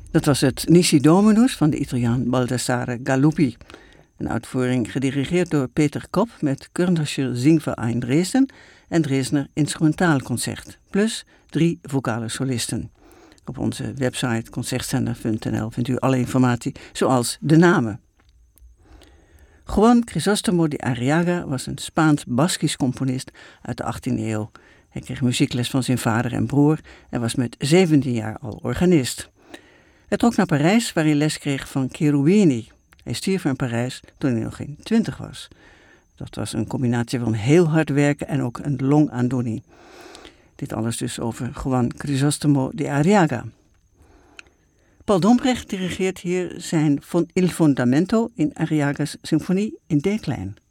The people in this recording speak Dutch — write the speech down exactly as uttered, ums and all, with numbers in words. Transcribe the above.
Dat was het Nisi Dominus van de Italiaan Baldassare Galuppi. Een uitvoering gedirigeerd door Peter Kopp met Kölnischer Singverein Dresden en Dresdner Instrumentaalconcert, plus drie vocale solisten. Op onze website concertzender punt n l vindt u alle informatie, zoals de namen. Juan Crisóstomo de Arriaga was een Spaans-Baskisch componist uit de achttiende eeuw. Hij kreeg muziekles van zijn vader en broer en was met zeventien jaar al organist. Hij trok naar Parijs, waar hij les kreeg van Cherubini. Hij stierf in Parijs toen hij nog geen twintig was. Dat was een combinatie van heel hard werken en ook een longaandoening. Dit alles dus over Juan Crisóstomo de Arriaga. Paul Dombrecht dirigeert hier zijn Il Fondamento in Arriaga's symfonie in D-klein.